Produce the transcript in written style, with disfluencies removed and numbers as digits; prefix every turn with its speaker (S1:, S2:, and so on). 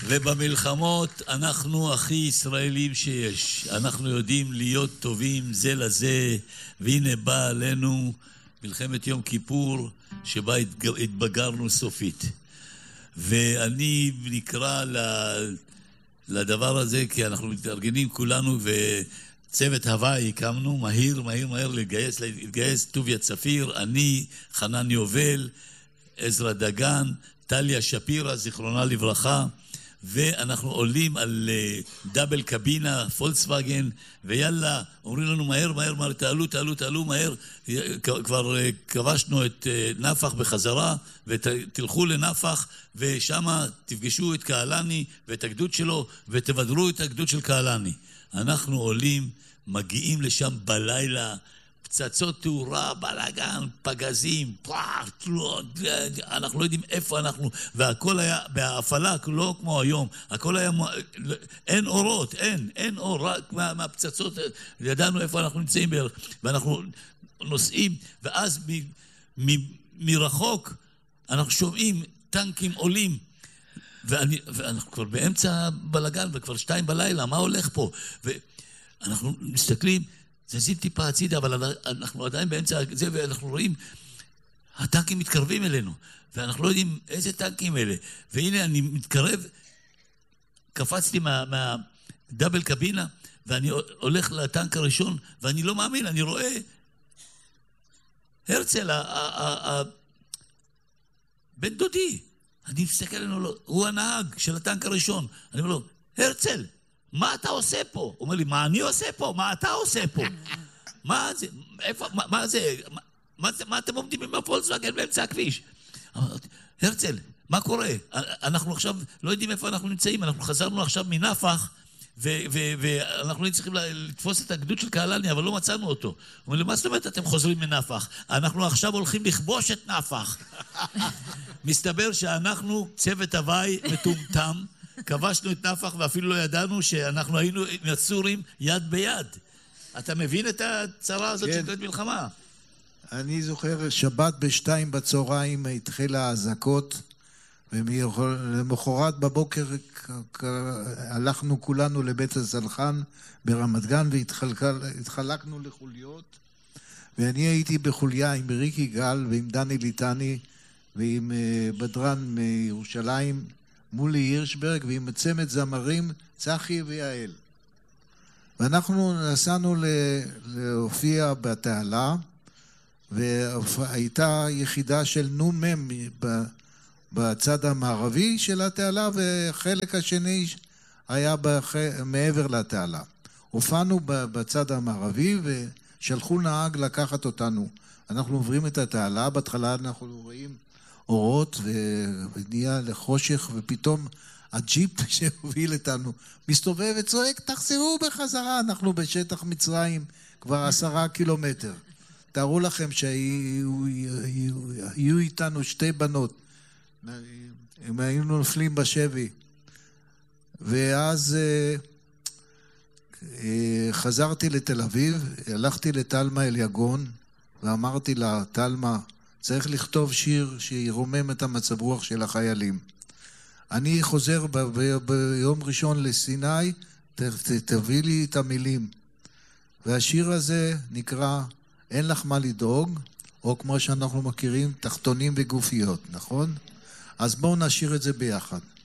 S1: ובמלחמות אנחנו הכי ישראלים שיש. אנחנו יודעים להיות טובים זה לזה, והנה בא עלינו מלחמת יום כיפור, שבה התבגרנו סופית. ואני נקרא לדבר הזה, כי אנחנו מתארגנים כולנו, וצוות הוואי הקמנו, מהיר להתגייס, טוביה צפיר, אני, חנן יובל, עזרא דגן, טליה שפירה, זיכרונה לברכה, ואנחנו עולים על דאבל קבינה, פולקסווגן, ויאללה, אומרים לנו מהר, תעלו מהר, כבר כבשנו את נפח בחזרה, ותלכו לנפח, ושם תפגשו את קהלני ואת הגדוד שלו, ותבדרו את הגדוד של קהלני. אנחנו עולים, מגיעים לשם בלילה, פצצות תאורה, בלגן, פגזים, אנחנו לא יודעים איפה אנחנו, והכל היה בהפעלה, לא כמו היום, הכל היה, אין אורות, אין אור, רק מהפצצות, ידענו איפה אנחנו נמצאים בערך, ואנחנו נוסעים, ואז מרחוק אנחנו שומעים טנקים עולים, ואנחנו כבר באמצע בלגן, וכבר 2 בלילה, מה הולך פה? ואנחנו מסתכלים, זזים טיפה הצידה, אבל אנחנו עדיין באמצע זה, ואנחנו רואים, הטנקים מתקרבים אלינו, ואנחנו לא יודעים איזה טנקים אלה. והנה אני מתקרב, קפצתי מהדאבל קבינה, ואני הולך לטנק הראשון, ואני לא מאמין, אני רואה הרצל, בן דודי. אני מסתכל עלינו, הוא הנהג של הטנק הראשון. אני אומר לו, הרצל, מה אתה עושה פה? הוא אומר לי, מה אני עושה פה? מה אתה עושה פה? מה זה? איפה? מה זה? מה אתם עומדים עם הפולקסווגן באמצע הכביש? הרצל, מה קורה? אנחנו עכשיו לא יודעים איפה אנחנו נמצאים, אנחנו חזרנו עכשיו מנפח, ואנחנו צריכים לתפוס את הגדוד של קהלני, אבל לא מצאנו אותו. הוא אומר לי, מה זאת אומרת אתם חוזרים מנפח? אנחנו עכשיו הולכים לכבוש את נפח. מסתבר שאנחנו, צוות הוואי מטומטם, כבשנו את נפח ואפילו לא ידענו שאנחנו היינו עם הסורים יד ביד. אתה מבין את הצרה הזאת
S2: כן.
S1: שקורית מלחמה?
S2: אני זוכר שבת ב2 בצהריים התחילה האזעקות, ולמחרת בבוקר הלכנו כולנו לבית הזלחן ברמת גן והתחלקנו לחוליות, ואני הייתי בחוליה עם ריקי גל ועם דני ליטני ועם בדרן מירושלים, מולי הירשברג, ועם צמד זמרים צחי ויעל. ואנחנו נסענו להופיע בתעלה, והייתה יחידה של נ"מ בצד המערבי של התעלה, וחלק השני היה מעבר לתעלה. הופענו בצד המערבי, ושלחו נהג לקחת אותנו. אנחנו עוברים את התעלה, בהתחלה אנחנו רואים אורות ונהיה לחושך, ופתאום הג'יפ שהוביל אותנו מסתובב וצועק, תחזרו בחזרה, אנחנו בשטח מצרים כבר 10 קילומטר. תארו לכם שיהיו איתנו 2 בנות, הם היינו נופלים בשבי. ואז חזרתי לתל אביב, הלכתי לטלמה אליגון, ואמרתי לה, טלמה, צריך לכתוב שיר שירומם את המצב רוח של החיילים. אני חוזר ביום ראשון לסיני, תביא לי את המילים. והשיר הזה נקרא אין לך מה לדאוג, או כמו שאנחנו מכירים, תחתונים וגופיות, נכון? אז בואו נשיר את זה ביחד.